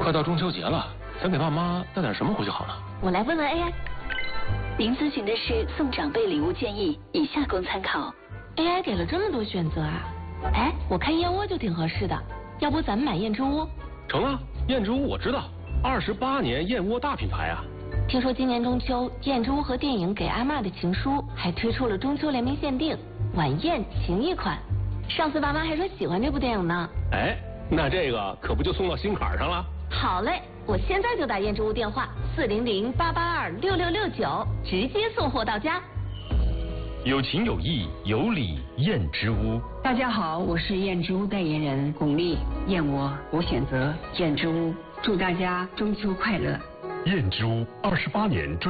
快到中秋节了，咱给爸妈带点什么回去好呢？ 我来问问 AI。 您咨询的是送长辈礼物建议，以下供参考。 AI 给了这么多选择啊！哎，我看燕窝就挺合适的，要不咱们买燕之屋？ 成啊，燕之屋我知道，28年燕窝大品牌啊。 听说今年中秋，燕之屋和电影《给阿嬷的情书》还推出了中秋联名限定晚宴情谊款。上次爸妈还说喜欢这部电影呢。 哎，那这个可不就送到心坎上了？ 好嘞，我现在就打燕之屋电话400-882-6669，直接送货到家。 有情有义有礼燕之屋。 大家好，我是燕之屋代言人巩俐，燕窝我选择燕之屋，祝大家中秋快乐。 燕之屋28年